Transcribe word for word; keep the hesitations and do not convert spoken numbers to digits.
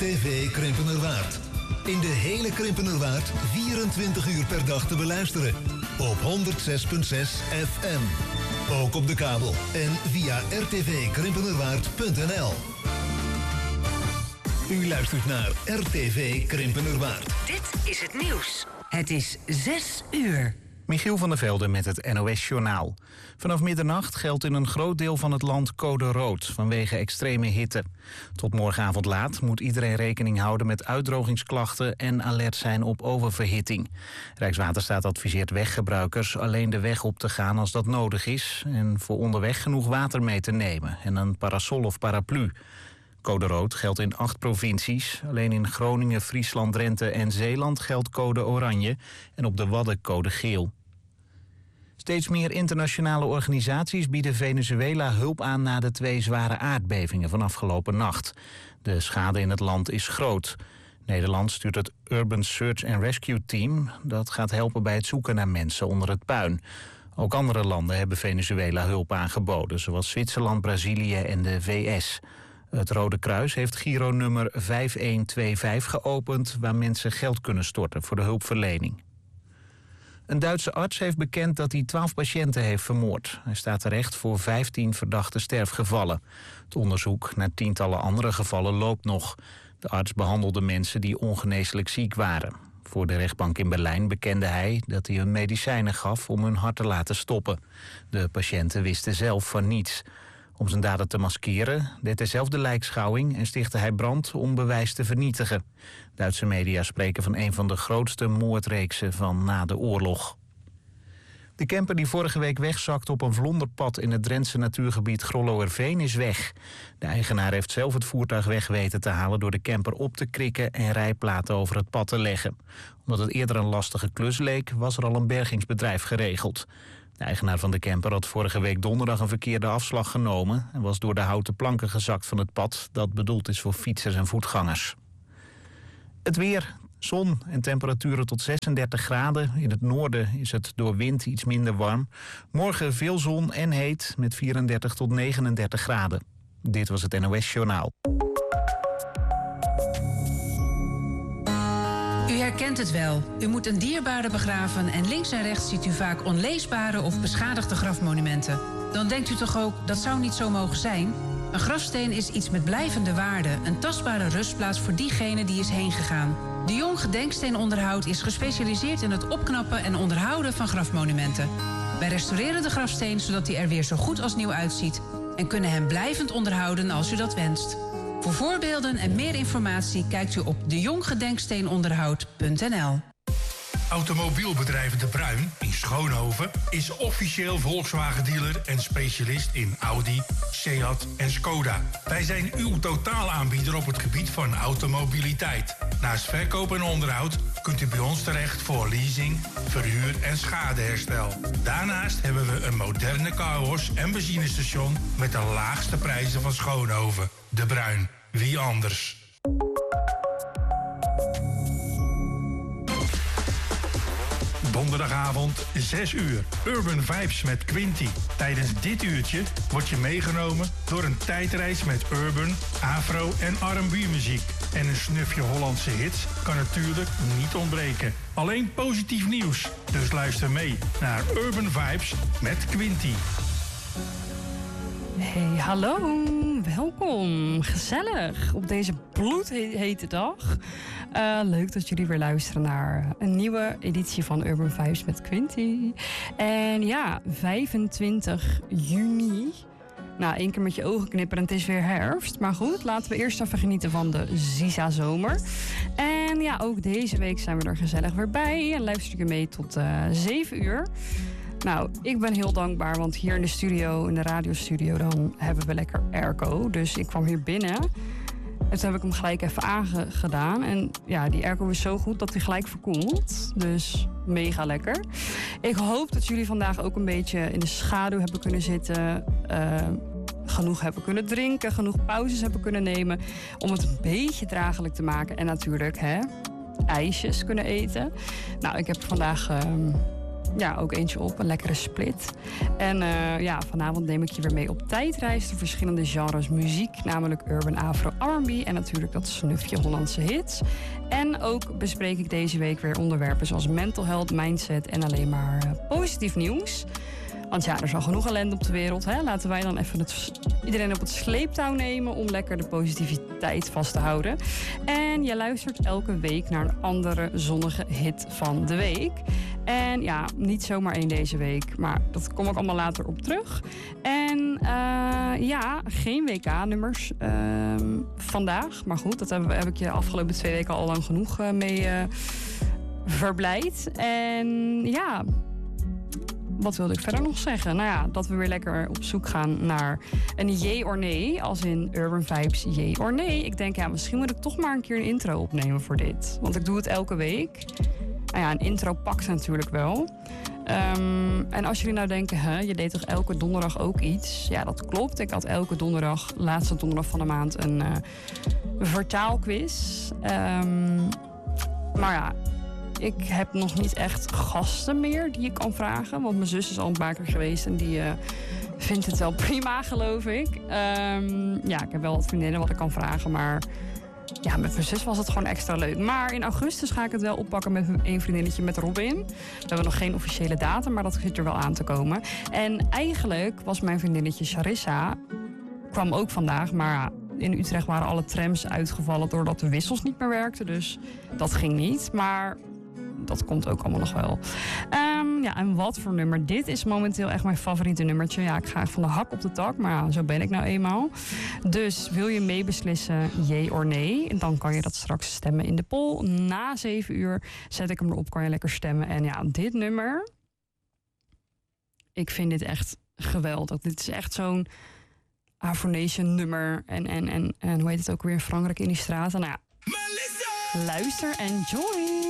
V Krimpenerwaard. In de hele Krimpenerwaard vierentwintig uur per dag te beluisteren. Op honderd zes komma zes F M. Ook op de kabel en via r t v krimpenerwaard punt n l. U luistert naar R T V Krimpenerwaard. Dit is het nieuws. Het is zes uur. Michiel van der Velde met het N O S-journaal. Vanaf middernacht geldt in een groot deel van het land code rood vanwege extreme hitte. Tot morgenavond laat moet iedereen rekening houden met uitdrogingsklachten en alert zijn op oververhitting. Rijkswaterstaat adviseert weggebruikers alleen de weg op te gaan als dat nodig is en voor onderweg genoeg water mee te nemen en een parasol of paraplu. Code rood geldt in acht provincies. Alleen in Groningen, Friesland, Drenthe en Zeeland geldt code oranje en op de Wadden code geel. Steeds meer internationale organisaties bieden Venezuela hulp aan na de twee zware aardbevingen van afgelopen nacht. De schade in het land is groot. Nederland stuurt het Urban Search and Rescue Team. Dat gaat helpen bij het zoeken naar mensen onder het puin. Ook andere landen hebben Venezuela hulp aangeboden, zoals Zwitserland, Brazilië en de V S. Het Rode Kruis heeft Giro-nummer vijf een twee vijf geopend, waar mensen geld kunnen storten voor de hulpverlening. Een Duitse arts heeft bekend dat hij twaalf patiënten heeft vermoord. Hij staat terecht voor vijftien verdachte sterfgevallen. Het onderzoek naar tientallen andere gevallen loopt nog. De arts behandelde mensen die ongeneeslijk ziek waren. Voor de rechtbank in Berlijn bekende hij dat hij hun medicijnen gaf om hun hart te laten stoppen. De patiënten wisten zelf van niets. Om zijn daden te maskeren deed hij zelf de lijkschouwing en stichtte hij brand om bewijs te vernietigen. Duitse media spreken van een van de grootste moordreeksen van na de oorlog. De camper die vorige week wegzakte op een vlonderpad in het Drentse natuurgebied Grolloerveen is weg. De eigenaar heeft zelf het voertuig weg weten te halen door de camper op te krikken en rijplaten over het pad te leggen. Omdat het eerder een lastige klus leek, was er al een bergingsbedrijf geregeld. De eigenaar van de camper had vorige week donderdag een verkeerde afslag genomen en was door de houten planken gezakt van het pad dat bedoeld is voor fietsers en voetgangers. Het weer, zon en temperaturen tot zesendertig graden. In het noorden is het door wind iets minder warm. Morgen veel zon en heet met vierendertig tot negenendertig graden. Dit was het N O S-journaal. U herkent het wel. U moet een dierbare begraven en links en rechts ziet u vaak onleesbare of beschadigde grafmonumenten. Dan denkt u toch ook, dat zou niet zo mogen zijn? Een grafsteen is iets met blijvende waarde, een tastbare rustplaats voor diegene die is heen gegaan. De Jong Gedenksteenonderhoud is gespecialiseerd in het opknappen en onderhouden van grafmonumenten. Wij restaureren de grafsteen zodat hij er weer zo goed als nieuw uitziet en kunnen hem blijvend onderhouden als u dat wenst. Voor voorbeelden en meer informatie kijkt u op de jong gedenksteenonderhoud punt n l. Automobielbedrijf De Bruin in Schoonhoven is officieel Volkswagen-dealer en specialist in Audi, Seat en Skoda. Wij zijn uw totaalaanbieder op het gebied van automobiliteit. Naast verkoop en onderhoud kunt u bij ons terecht voor leasing, verhuur en schadeherstel. Daarnaast hebben we een moderne carwash en benzinestation met de laagste prijzen van Schoonhoven. De Bruin, wie anders? Donderdagavond, zes uur. Urban Vibes met Quinty. Tijdens dit uurtje word je meegenomen door een tijdreis met urban, afro en R en B-muziek. En een snufje Hollandse hits kan natuurlijk niet ontbreken. Alleen positief nieuws. Dus luister mee naar Urban Vibes met Quinty. Hey, hallo. Welkom. Gezellig op deze bloedhete dag. Uh, leuk dat jullie weer luisteren naar een nieuwe editie van Urban Vibes met Quinty. En ja, vijfentwintig juni. Nou, één keer met je ogen knipperen en het is weer herfst. Maar goed, laten we eerst even genieten van de Ziza zomer. En ja, ook deze week zijn we er gezellig weer bij. En luister je mee tot uh, zeven uur. Nou, ik ben heel dankbaar, want hier in de studio, in de radiostudio, dan hebben we lekker airco. Dus ik kwam hier binnen en toen heb ik hem gelijk even aangedaan. En ja, die airco is zo goed dat hij gelijk verkoelt. Dus mega lekker. Ik hoop dat jullie vandaag ook een beetje in de schaduw hebben kunnen zitten. Uh, genoeg hebben kunnen drinken, genoeg pauzes hebben kunnen nemen. Om het een beetje draaglijk te maken. En natuurlijk, hè, ijsjes kunnen eten. Nou, ik heb vandaag Uh, ja, ook eentje op, een lekkere split. En uh, ja, vanavond neem ik je weer mee op tijdreis door verschillende genres muziek, namelijk urban, afro, R en B en natuurlijk dat snufje Hollandse hits. En ook bespreek ik deze week weer onderwerpen zoals mental health, mindset en alleen maar uh, positief nieuws. Want ja, er is al genoeg ellende op de wereld. Hè? Laten wij dan even het, iedereen op het sleeptouw nemen om lekker de positiviteit vast te houden. En je luistert elke week naar een andere zonnige hit van de week. En ja, niet zomaar één deze week, maar dat kom ik allemaal later op terug. En uh, ja, geen W K-nummers uh, vandaag. Maar goed, dat heb, heb ik je de afgelopen twee weken al lang genoeg uh, mee uh, verblijd. En ja... Wat wilde ik verder nog zeggen? Nou ja, dat we weer lekker op zoek gaan naar een yay or nee. Als in Urban Vibes yay or nee. Ik denk, ja, misschien moet ik toch maar een keer een intro opnemen voor dit. Want ik doe het elke week. Nou ja, een intro pakt natuurlijk wel. Um, en als jullie nou denken, hè, je deed toch elke donderdag ook iets? Ja, dat klopt. Ik had elke donderdag, laatste donderdag van de maand, een uh, vertaalquiz. Um, maar ja... Ik heb nog niet echt gasten meer die ik kan vragen. Want mijn zus is al een paar keer geweest en die uh, vindt het wel prima, geloof ik. Um, ja, ik heb wel wat vriendinnen wat ik kan vragen, maar ja, met mijn zus was het gewoon extra leuk. Maar in augustus ga ik het wel oppakken met een vriendinnetje, met Robin. We hebben nog geen officiële datum, maar dat zit er wel aan te komen. En eigenlijk was mijn vriendinnetje Charissa, kwam ook vandaag, maar ja, in Utrecht waren alle trams uitgevallen doordat de wissels niet meer werkten. Dus dat ging niet, maar... Dat komt ook allemaal nog wel. Um, ja, en wat voor nummer? Dit is momenteel echt mijn favoriete nummertje. Ja, ik ga van de hak op de tak, maar ja, zo ben ik nou eenmaal. Dus wil je meebeslissen, yay or nee? Dan kan je dat straks stemmen in de poll. Na zeven uur zet ik hem erop, kan je lekker stemmen. En ja, dit nummer... Ik vind dit echt geweldig. Dit is echt zo'n Afro Nation nummer. En, en, en, en hoe heet het ook weer in Frankrijk in die straten? Nou ja, luister en enjoy!